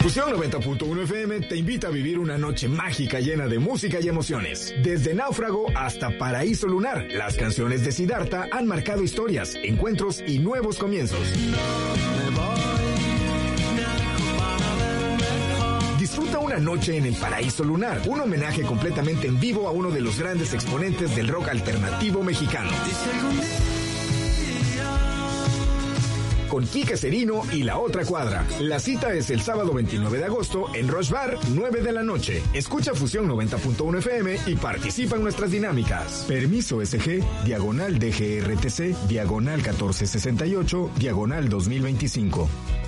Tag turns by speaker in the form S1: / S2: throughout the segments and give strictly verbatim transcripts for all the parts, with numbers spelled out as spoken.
S1: Fusión noventa punto uno F M te invita a vivir una noche mágica llena de música y emociones. Desde Náufrago hasta Paraíso Lunar, las canciones de Siddhartha han marcado historias, encuentros y nuevos comienzos. Disfruta una noche en el Paraíso Lunar, un homenaje completamente en vivo a uno de los grandes exponentes del rock alternativo mexicano. Con Quique Serino y La Otra Cuadra. La cita es el sábado veintinueve de agosto en Rush Bar, nueve de la noche. Escucha Fusión noventa punto uno F M y participa en nuestras dinámicas. Permiso S G, diagonal D G R T C, diagonal catorce sesenta y ocho, diagonal dos mil veinticinco.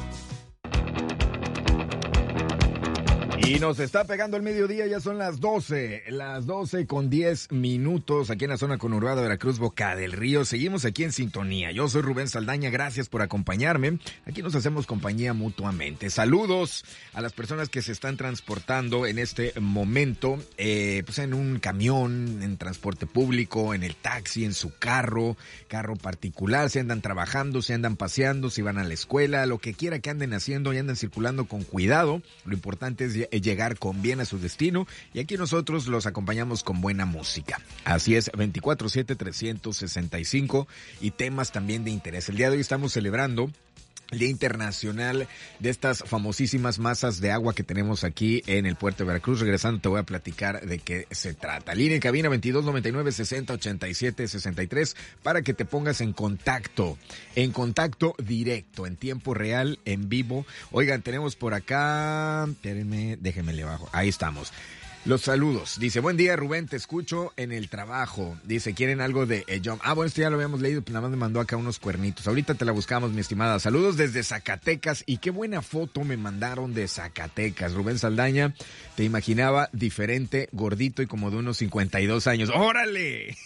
S1: Y nos está pegando el mediodía, ya son las doce, las doce con diez minutos aquí en la zona conurbada de Veracruz, Boca del Río. Seguimos aquí en sintonía. Yo soy Rubén Saldaña, gracias por acompañarme. Aquí nos hacemos compañía mutuamente. Saludos a las personas que se están transportando en este momento, eh, pues en un camión, en transporte público, en el taxi, en su carro, carro particular, si andan trabajando, si andan paseando, si van a la escuela, lo que quiera que anden haciendo y andan circulando con cuidado. Lo importante es llegar con bien a su destino y aquí nosotros los acompañamos con buena música. Así es, veinticuatro siete trescientos sesenta y cinco y temas también de interés. El día de hoy estamos celebrando el Día Internacional de estas famosísimas masas de agua que tenemos aquí en el puerto de Veracruz. Regresando te voy a platicar de qué se trata. Línea en cabina veintidós noventa y nueve sesenta ochenta y siete sesenta y tres para que te pongas en contacto, en contacto directo, en tiempo real, en vivo. Oigan, tenemos por acá, espérenme, déjenme le bajo, ahí estamos. Los saludos. Dice, buen día, Rubén, te escucho en el trabajo. Dice, ¿quieren algo de eh, John? Ah, bueno, esto ya lo habíamos leído, pero nada más me mandó acá unos cuernitos. Ahorita te la buscamos, mi estimada. Saludos desde Zacatecas. Y qué buena foto me mandaron de Zacatecas. Rubén Saldaña, te imaginaba diferente, gordito y como de unos cincuenta y dos años. ¡Órale!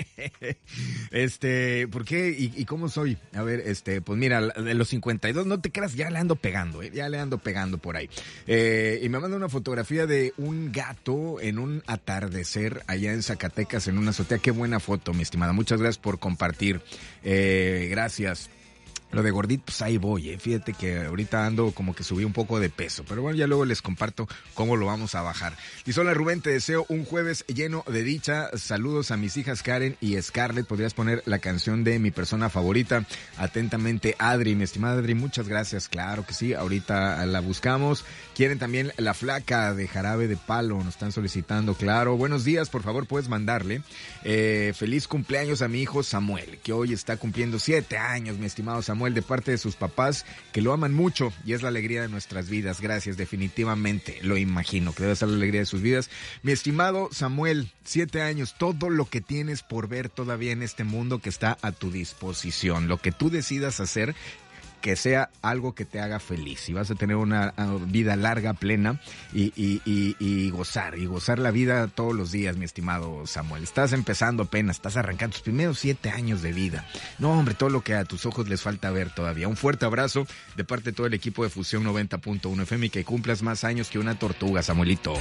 S1: Este, ¿por qué? ¿Y, y cómo soy? A ver, este, pues mira, de los cincuenta y dos, no te creas, ya le ando pegando, ¿eh? Ya le ando pegando por ahí. Eh, y me manda una fotografía de un gato en un atardecer allá en Zacatecas, en una azotea. Qué buena foto, mi estimada. Muchas gracias por compartir. Eh, gracias. Lo de gordito, pues ahí voy, eh. Fíjate que ahorita ando como que subí un poco de peso, pero bueno, ya luego les comparto cómo lo vamos a bajar. Y hola Rubén, te deseo un jueves lleno de dicha. Saludos a mis hijas Karen y Scarlett. Podrías poner la canción de mi persona favorita. Atentamente, Adri, mi estimada Adri, muchas gracias. Claro que sí, ahorita la buscamos. Quieren también La Flaca de Jarabe de Palo, nos están solicitando, claro. Buenos días, por favor, puedes mandarle eh, feliz cumpleaños a mi hijo Samuel, que hoy está cumpliendo siete años, mi estimado Samuel, de parte de sus papás, que lo aman mucho y es la alegría de nuestras vidas. Gracias, definitivamente, lo imagino, que debe ser la alegría de sus vidas. Mi estimado Samuel, siete años, todo lo que tienes por ver todavía en este mundo que está a tu disposición, lo que tú decidas hacer, que sea algo que te haga feliz y vas a tener una vida larga, plena y, y, y, y gozar, y gozar la vida todos los días, mi estimado Samuel. Estás empezando apenas, estás arrancando tus primeros siete años de vida. No, hombre, todo lo que a tus ojos les falta ver todavía. Un fuerte abrazo de parte de todo el equipo de Fusión noventa punto uno F M y que cumplas más años que una tortuga, Samuelito.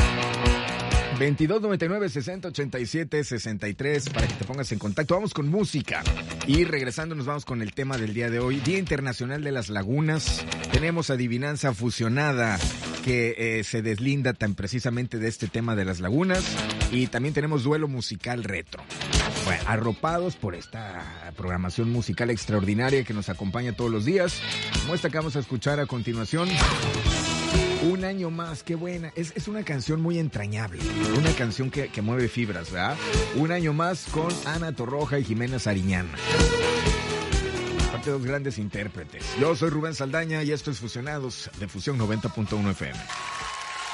S1: veintidós noventa y nueve sesenta ochenta y siete sesenta y tres para que te pongas en contacto. Vamos con música y regresando nos vamos con el tema del día de hoy, Día Internacional de las Lagunas. Tenemos adivinanza fusionada que eh, se deslinda tan precisamente de este tema de las lagunas y también tenemos duelo musical retro. Bueno, arropados por esta programación musical extraordinaria que nos acompaña todos los días, como esta que vamos a escuchar a continuación. Un año más, qué buena. Es, es una canción muy entrañable, una canción que, que mueve fibras, ¿verdad? Un año más con Ana Torroja y Jimena Sariñana. Aparte de dos grandes intérpretes. Yo soy Rubén Saldaña y esto es Fusionados de Fusión noventa punto uno F M.